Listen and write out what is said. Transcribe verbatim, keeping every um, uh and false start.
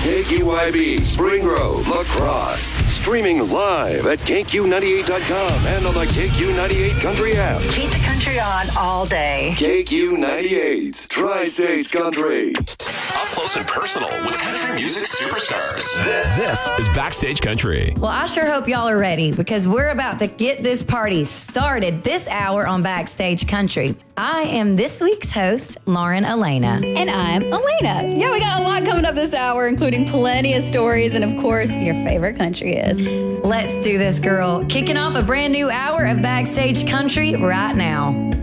K Q I B, Spring Grove, La Crosse. Streaming live at K Q ninety-eight dot com and on the K Q ninety-eight Country app. Keep the country on all day. K Q ninety-eight, Tri-States Country. Up close and personal with country music superstars. This, this is Backstage Country. Well, I sure hope y'all are ready because we're about to get this party started this hour on Backstage Country. I am this week's host, Lauren Elena. And I'm Elena. Yeah, we got a lot coming up this hour, including plenty of stories and, of course, your favorite country hits. Let's do this, girl. Kicking off a brand new hour of Backstage Country right now.